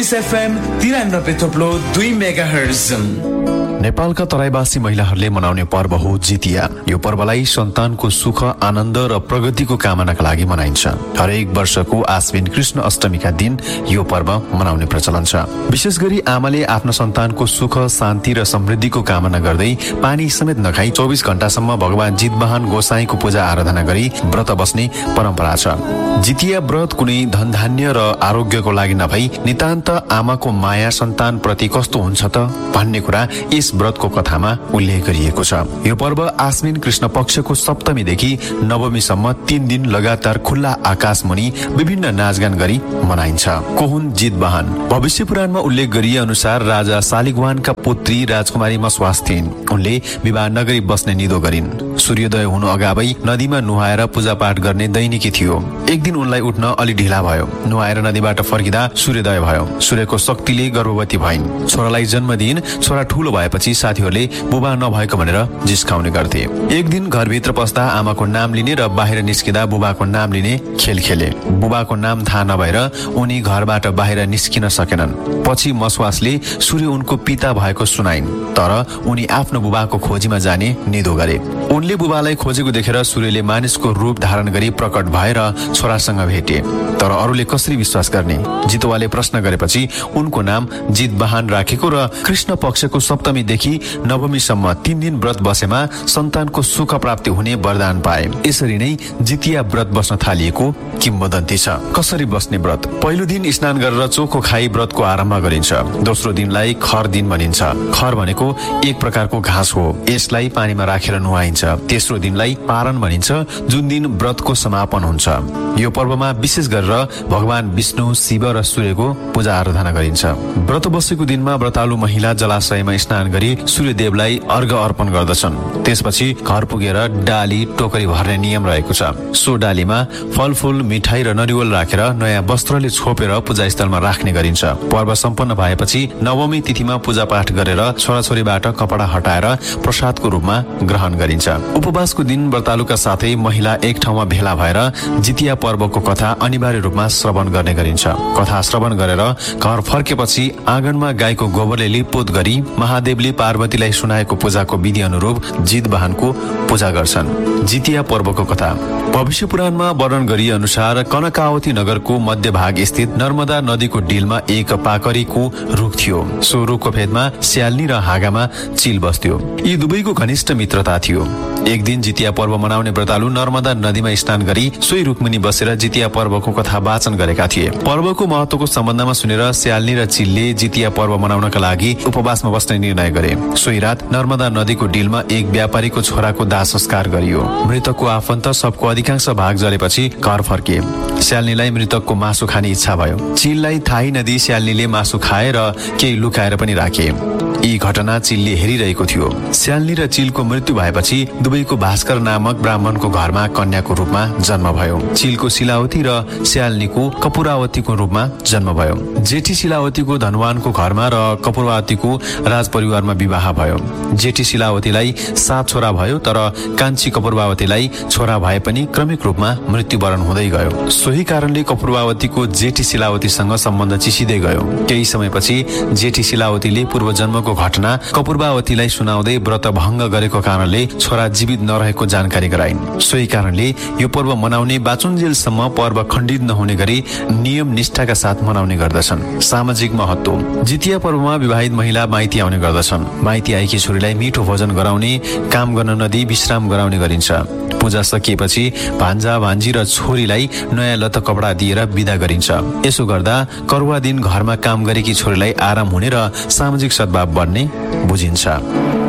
Sirius FM 93.2 megahertz. नेपालका तराईवासी महिलाहरूले मनाउने पर्व हो जितिया। यो पर्वलाई सन्तानको सुख, आनन्द र प्रगतिको कामनाका लागि मनाइन्छ। हरेक वर्षको आश्विन कृष्ण अष्टमीका दिन यो पर्व मनाउने प्रचलन छ। विशेष गरी आमाले आफ्नो सन्तानको सुख, शान्ति र समृद्धिको कामना गर्दै पानी समेत नखाई 24 घण्टासम्म भगवान जितवाहन गोसाईको पूजा आराधना गरी व्रत बस्ने परम्परा छ। जितिया व्रत कुनै धनधान्य र आरोग्यको लागि नभई नितान्त आमाको माया सन्तान प्रति कस्तो हुन्छ त भन्ने कुरा यस व्रतको कथामा उल्लेख गरिएको छ। यो पर्व आश्विन कृष्ण पक्षको सप्तमीदेखि नवमीसम्म 3 दिन लगातार खुल्ला आकाश मुनि विभिन्न नाचगान गरी मनाइन्छ। को हुन् जितवाहन? भविष्य पुराणमा उल्लेख गरिए अनुसार राजा शालिग्वाहनका पुत्री राजकुमारी मस्वास थिइन्। उनले विवाह नगरी बस्ने निधो गरिन्। सूर्योदय हुनु अगावै नदीमा नुहाएर पूजापाठ गर्ने दैनिकी थियो। एक दिन उनलाई उठ्न अलि ढिला भयो। नुहाएर नदीबाट फर्किँदा सूर्योदय भयो। सूर्यको शक्तिले गर्भवती भइन्। छोरालाई जन्म दिइन्। छोरा ठूलो भएपछि साथीहरूले बुबा नभएको भनेर जिस्काउने गर्थे। एक दिन घरभित्र पस्दा आमाको नाम लिने र बाहिर निस्किँदा बुबाको नाम लिने खेल खेले। बुबाको नाम थाहा नभएर उनी घरबाट बाहिर निस्किन सकेनन्। पछि मस्वासले सूर्य उनको पिता भएको सुनाइन्, तर उनी आफ्नो बुबाको खोजीमा जाने निधो गरे। उनले बुबालाई खोजेको देखेर सूर्यले मानिसको रूप धारण गरी प्रकट भएर छोरासँग भेटे। तर अरूले कसरी विश्वास गर्ने? जितुवाले प्रश्न गरेपछि उनको नाम जितवाहन राखेको र कृष्ण पक्षको सप्तमीदेखि नवमीसम्म 3 दिन व्रत बसेमा सन्तानको सुख प्राप्ति हुने वरदान पाए। यसरी नै जितिया व्रत बस्न थालिएको किम्वदन्ती छ। कसरी बस्ने व्रत? पहिलो दिन स्नान गरेर चोखो खाई व्रतको आरम्भ गरिन्छ। दोस्रो दिनलाई खर दिन भनिन्छ। खर भनेको एक प्रकारको घाँस हो। यसलाई पानीमा राखेर नुहाइन्छ। तेस्रो दिनलाई पारण भनिन्छ, जुन दिन व्रतको समापन हुन्छ। यो पर्वमा विशेष गरेर भगवान विष्णु, शिव र सूर्यको पूजा आराधना गरिन्छ। व्रत बसेको दिनमा व्रतालु महिला जलाशयमा स्नान गरी सूर्यदेवलाई अर्घ अर्पण गर्दछन्। त्यसपछि घर पुगेर डाली, टोकरी भर्ने नियम रहेको छ। सो डालीमा फलफूल, मिठाई र नरिवल राखेर नयाँ वस्त्रले छोपेर पूजास्थलमा राख्ने गरिन्छ। पर्व सम्पन्न भएपछि नवमी तिथिमा पूजा पाठ गरेर छोराछोरीबाट कपडा हटाएर प्रसादको रूपमा ग्रहण गरिन्छ। उपवासको दिन व्रतालुका साथै महिला एक ठाउँमा भेला भएर जितिया पर्वको कथा अनिवार्य रूपमा श्रवण गर्ने गरिन्छ। कथा श्रवण गरेर घर फर्केपछि आँगनमा गाईको गोबरले लिपपोत गरी महादेवले पार्वतीलाई सुनाएको पूजाको विधि अनुरूप जितवाहनको पूजा गर्छन्। जितिया पर्वको कथा भविष्य पुराणमा वर्णन गरिए अनुसार कनकावती नगरको मध्यभाग स्थित नर्मदा नदीको डिलमा एक पाकरीको रुख थियो। सो रुखको फेदमा स्याल्नी र हाँगामा चिल बस्थ्यो। यी दुवैको घनिष्ठ मित्रता थियो। एक दिन जितिया पर्व मनाउने व्रतालु नर्मदा नदीमा स्नान गरी सोही रुखमुनि बसेर जितिया पर्वको कथा वाचन गरेका थिए। पर्वको महत्वको सम्बन्धमा सुनेर स्याल्नी र चिलले जितिया पर्व मनाउनका लागि उपवासमा बस्ने निर्णय गरे। सोही रात नर्मदा नदीको डिलमा एक व्यापारीको छोराको दाह संस्कार गरियो। मृतकको आफन्त सबको अधिकांश भाग जलेपछि घर फर्के। स्याल्नीलाई मृतकको मासु खाने इच्छा भयो। चिललाई थाहै नदिई स्याल्नीले मासु खाए र केही लुकाएर पनि राखे। यी घटना चिलले हेरिरहेको थियो। स्याल्नी र चिलको मृत्यु भएपछि दुवैको भास्कर नामक ब्राह्मणको घरमा कन्याको रूपमा जन्म भयो। चिलको शिलावती र स्याल्नीको कपुरावतीको रूपमा जन्म भयो। जेठी शिलावतीको धनवानको घरमा र कपुरावतीको राजपरिवारमा विवाह भयो। जेठी शिलावतीलाई 7 छोरा भयो, तर कान्छी कपुरावतीलाई छोरा भए पनि क्रमिक रूपमा मृत्युवरण हुँदै गयो। सोही कारणले कपुरावतीको जेठी शिलावतीसँग सम्बन्ध चिसिँदै गयो। केही समयपछि जेठी शिलावतीले पूर्व जन्मको घटना कपुरावतीलाई सुनाउँदै व्रत भङ्ग गरेको कारणले छोरा जीवित नरहेको जानकारी गराइन्। सोही कारणले यो पर्व मनाउने बाचुन्जेलसम्म पर्व खण्डित नहुने गरी नियम निष्ठाका साथ मनाउने गर्दछन्। सामाजिक महत्व जितिया पर्वमा विवाहित महिला माइती आउने गर्दछन्। माइती आएकी छोरीलाई मिठो भोजन गराउने, काम गर्न नदिई विश्राम गराउने गरिन्छ। पूजा सकिएपछि भान्जा, भान्जी र छोरीलाई नयाँ लत्ता कपडा दिएर विदा गरिन्छ। यसो गर्दा करुवा दिन घरमा काम गरेकी छोरीलाई आराम हुने र सामाजिक सद्भाव बढ्ने बुझिन्छ।